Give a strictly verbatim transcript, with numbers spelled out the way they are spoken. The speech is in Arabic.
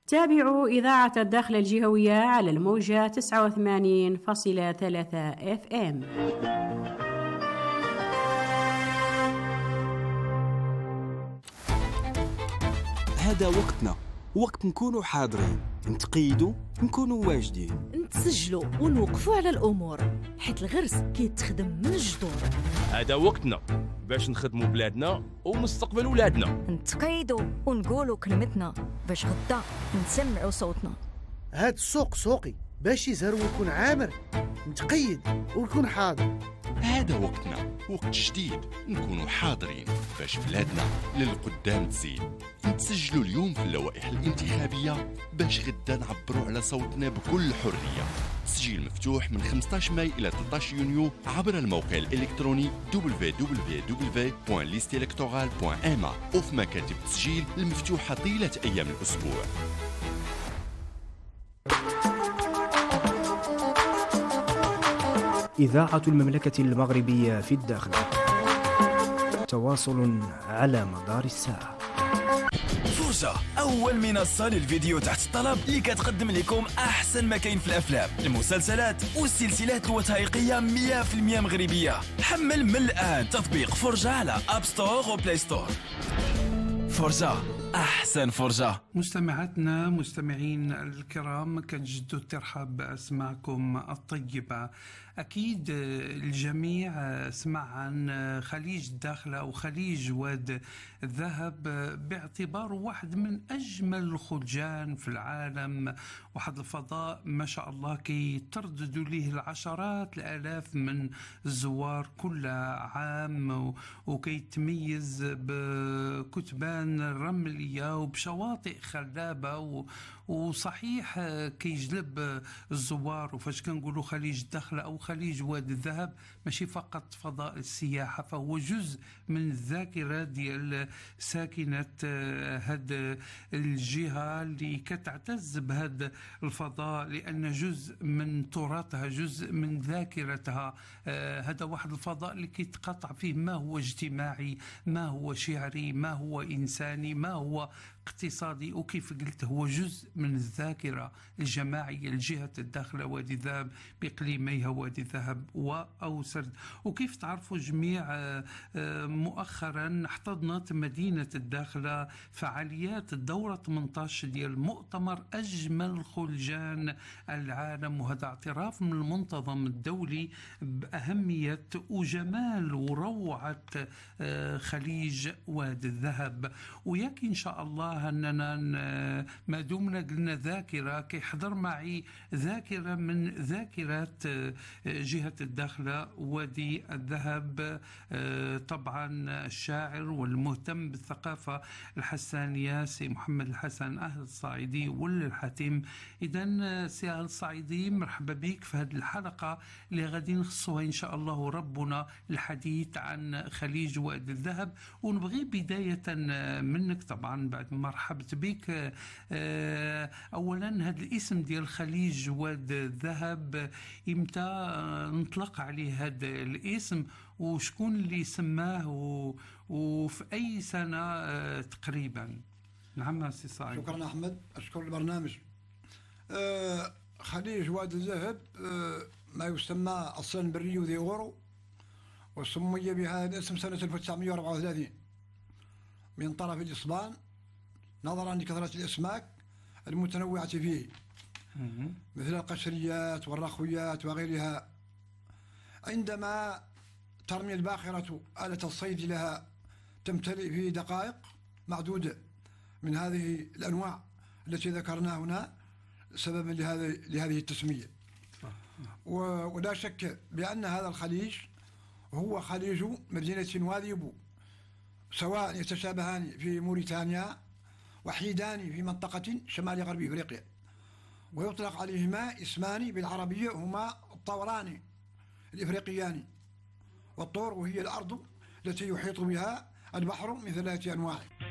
تابعوا إذاعة الداخل الجهوية على الموجة تسعة وثمانين فاصلة ثلاثة اف ام. هذا وقتنا، وقت نكونوا حاضرين، نتقيدوا، نكونوا واجدين، نتسجلوا ونوقفوا على الأمور، حيت الغرس كيتخدم من الجذور. هذا وقتنا باش نخدموا بلادنا ومستقبل ولادنا، نتقيدوا ونقولوا كلمتنا باش غدا نسمعوا صوتنا. هاد السوق سوقي باش يزهر ويكون عامر، نتقيد ويكون حاضر. هذا وقتنا، وقت جديد نكونوا حاضرين باش بلادنا للقدام تزيد. نتسجلوا اليوم في اللوائح الانتخابية باش غدا نعبروا على صوتنا بكل حرية. تسجيل مفتوح من خمسطاش ماي إلى ثلاثة عشر يونيو عبر الموقع الإلكتروني دبليو دبليو دبليو دوت ليست إلكتورال دوت إم إيه وفي مكاتب التسجيل المفتوحة طيلة أيام الأسبوع. إذاعة المملكة المغربية في الداخل، تواصل على مدار الساعة. فرجة، أول منصة للفيديو تحت الطلب اللي كتقدم لكم أحسن ما كاين في الأفلام، المسلسلات والسلسلات الوثائقية مية بالمية مغربية. حمل من الآن تطبيق فرجة على أب ستور وبلاي ستور. فرجة، أحسن فرجة. مستمعاتنا مستمعين الكرام، كنجدوا الترحاب بأسماعكم الطيبة. أكيد الجميع سمع عن خليج الداخلة أو خليج واد الذهب باعتباره واحد من أجمل الخلجان في العالم، واحد الفضاء ما شاء الله كي ترددوا ليه العشرات الآلاف من الزوار كل عام، وكي تميز بكتبان رملية وبشواطئ خلابة، وصحيح كيجلب الزوار. وفاش كنقولوا خليج الداخلة أو خليج واد الذهب ماشي فقط فضاء السياحة، فهو جزء من الذاكرة ديال ساكنة هاد الجهة اللي كتعتز بهذا الفضاء، لأن جزء من تراثها، جزء من ذاكرتها. هذا واحد الفضاء اللي كيتقطع فيه ما هو اجتماعي، ما هو شعري، ما هو إنساني، ما هو اقتصادي، وكيف قلت هو جزء من الذاكرة الجماعية لجهة الداخلة وادي الذهب بإقليميها وادي الذهب أو سرد. وكيف تعرفوا جميع مؤخرا احتضنت مدينة الداخلة فعاليات الدورة ثمانية عشر ديال مؤتمر أجمل خلجان العالم، وهذا اعتراف من المنتظم الدولي بأهمية وجمال وروعة خليج وادي الذهب. وياك إن شاء الله أننا ما دمنا قلنا ذاكرة، كيحضر معي ذاكرة من ذاكرات جهة الداخلة وادي الذهب، طبعا الشاعر والمهتم بالثقافة الحسانية سي محمد الحسن أهل الصعيدي ول الحاتم. إذن سي أهل الصعيدي مرحبا بك في هذه الحلقة اللي غادي نخصوها إن شاء الله ربنا الحديث عن خليج وادي الذهب. ونبغي بداية منك طبعا بعد ما رحبت بك، أولا هذا الاسم ديال خليج واد الذهب إمتى نطلق عليه هذا الاسم، وشكون اللي سماه، وفي أي سنة تقريبا؟ نعم سي صاحبي. شكرا أحمد، أشكر البرنامج. آه خليج واد الذهب آه ما يسمى أصلا بالريو دي أورو، وسمي بهذا الاسم سنة ألف وتسعمائة وأربعة وثلاثين من طرف الإسبان، نظرا لكثرة الأسماك المتنوعة فيه مثل القشريات والرخويات وغيرها. عندما ترمي الباخرة آلة الصيد لها تمتلئ في دقائق معدودة من هذه الأنواع التي ذكرناها هنا سببا لهذه لهذه التسمية. ولا شك بأن هذا الخليج هو خليج مدينة وادي بو، سواء يتشابهان في موريتانيا وحيدان في منطقة شمال غرب إفريقيا، ويطلق عليهما اسمان بالعربية هما الطوران الإفريقيان. والطور وهي الأرض التي يحيط بها البحر من ثلاثة أنواع.